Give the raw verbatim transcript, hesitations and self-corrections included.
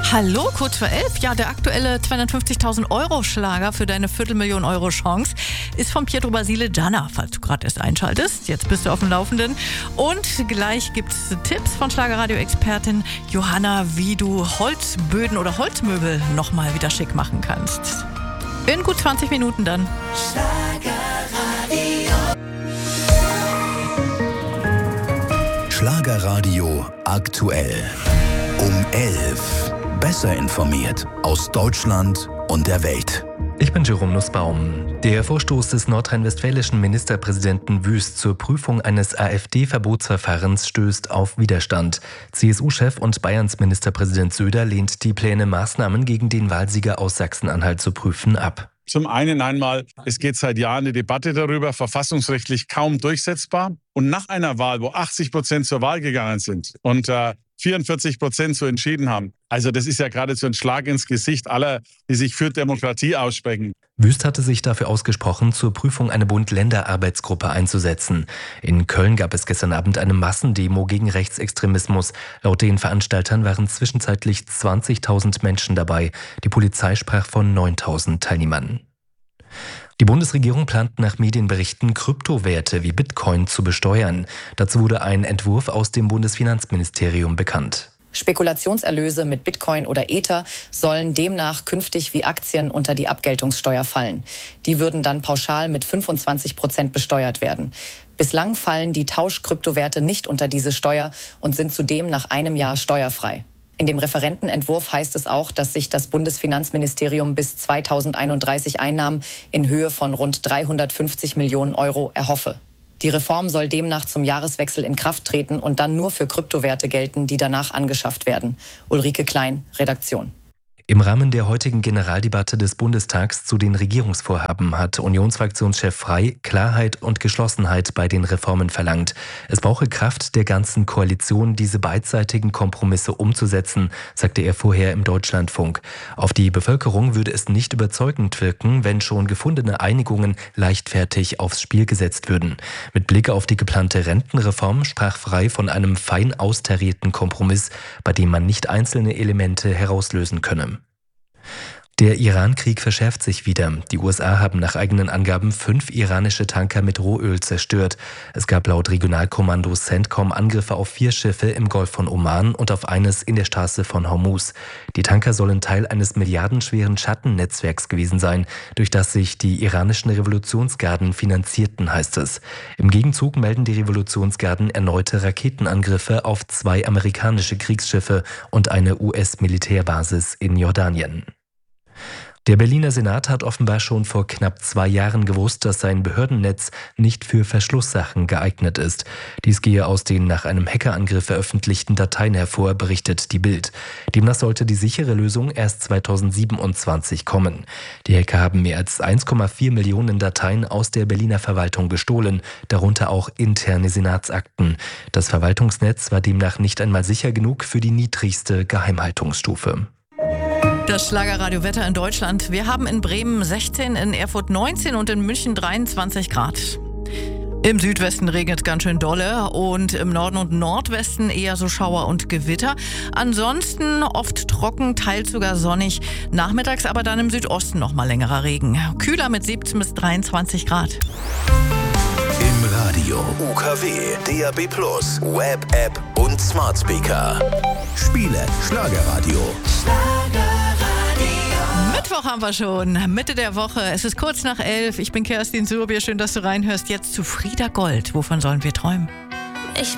Hallo, kurz vor elf. Ja, der aktuelle zweihundertfünfzigtausend Euro Schlager für deine Viertelmillion Euro Chance ist von Pietro Basile Gianna, falls du gerade erst einschaltest. Jetzt bist du auf dem Laufenden. Und gleich gibt es Tipps von Schlagerradio-Expertin Johanna, wie du Holzböden oder Holzmöbel nochmal wieder schick machen kannst. In gut zwanzig Minuten dann. Schlagerradio. Schlagerradio aktuell. Um elf. Besser informiert aus Deutschland und der Welt. Ich bin Jerome Nussbaum. Der Vorstoß des nordrhein-westfälischen Ministerpräsidenten Wüst zur Prüfung eines AfD-Verbotsverfahrens stößt auf Widerstand. C S U-Chef und Bayerns Ministerpräsident Söder lehnt die Pläne, Maßnahmen gegen den Wahlsieger aus Sachsen-Anhalt zu prüfen, ab. Zum einen einmal, es geht seit Jahren eine Debatte darüber, verfassungsrechtlich kaum durchsetzbar. Und nach einer Wahl, wo achtzig Prozent zur Wahl gegangen sind und äh, vierundvierzig Prozent so entschieden haben. Also das ist ja geradezu ein Schlag ins Gesicht aller, die sich für Demokratie aussprechen. Wüst hatte sich dafür ausgesprochen, zur Prüfung eine Bund-Länder-Arbeitsgruppe einzusetzen. In Köln gab es gestern Abend eine Massendemo gegen Rechtsextremismus. Laut den Veranstaltern waren zwischenzeitlich zwanzigtausend Menschen dabei. Die Polizei sprach von neuntausend Teilnehmern. Die Bundesregierung plant nach Medienberichten, Kryptowerte wie Bitcoin zu besteuern. Dazu wurde ein Entwurf aus dem Bundesfinanzministerium bekannt. Spekulationserlöse mit Bitcoin oder Ether sollen demnach künftig wie Aktien unter die Abgeltungssteuer fallen. Die würden dann pauschal mit fünfundzwanzig Prozent besteuert werden. Bislang fallen die Tauschkryptowerte nicht unter diese Steuer und sind zudem nach einem Jahr steuerfrei. In dem Referentenentwurf heißt es auch, dass sich das Bundesfinanzministerium bis zweitausendeinunddreißig Einnahmen in Höhe von rund dreihundertfünfzig Millionen Euro erhoffe. Die Reform soll demnach zum Jahreswechsel in Kraft treten und dann nur für Kryptowerte gelten, die danach angeschafft werden. Ulrike Klein, Redaktion. Im Rahmen der heutigen Generaldebatte des Bundestags zu den Regierungsvorhaben hat Unionsfraktionschef Frey Klarheit und Geschlossenheit bei den Reformen verlangt. Es brauche Kraft der ganzen Koalition, diese beidseitigen Kompromisse umzusetzen, sagte er vorher im Deutschlandfunk. Auf die Bevölkerung würde es nicht überzeugend wirken, wenn schon gefundene Einigungen leichtfertig aufs Spiel gesetzt würden. Mit Blick auf die geplante Rentenreform sprach Frey von einem fein austarierten Kompromiss, bei dem man nicht einzelne Elemente herauslösen könne. Der Iran-Krieg verschärft sich wieder. Die U S A haben nach eigenen Angaben fünf iranische Tanker mit Rohöl zerstört. Es gab laut Regionalkommando CENTCOM Angriffe auf vier Schiffe im Golf von Oman und auf eines in der Straße von Hormuz. Die Tanker sollen Teil eines milliardenschweren Schattennetzwerks gewesen sein, durch das sich die iranischen Revolutionsgarden finanzierten, heißt es. Im Gegenzug melden die Revolutionsgarden erneute Raketenangriffe auf zwei amerikanische Kriegsschiffe und eine U S-Militärbasis in Jordanien. Der Berliner Senat hat offenbar schon vor knapp zwei Jahren gewusst, dass sein Behördennetz nicht für Verschlusssachen geeignet ist. Dies gehe aus den nach einem Hackerangriff veröffentlichten Dateien hervor, berichtet die Bild. Demnach sollte die sichere Lösung erst zweitausendsiebenundzwanzig kommen. Die Hacker haben mehr als eins Komma vier Millionen Dateien aus der Berliner Verwaltung gestohlen, darunter auch interne Senatsakten. Das Verwaltungsnetz war demnach nicht einmal sicher genug für die niedrigste Geheimhaltungsstufe. Das Schlagerradio-Wetter in Deutschland. Wir haben in Bremen sechzehn, in Erfurt neunzehn und in München dreiundzwanzig Grad. Im Südwesten regnet es ganz schön dolle und im Norden und Nordwesten eher so Schauer und Gewitter. Ansonsten oft trocken, teils sogar sonnig. Nachmittags aber dann im Südosten noch mal längerer Regen. Kühler mit siebzehn bis dreiundzwanzig Grad. Im Radio U K W, D A B plus, Web-App und Smart Speaker. Spiele Schlagerradio. Mittwoch haben wir schon, Mitte der Woche. Es ist kurz nach elf. Ich bin Kerstin Surbier. Schön, dass du reinhörst. Jetzt zu Frieda Gold. Wovon sollen wir träumen?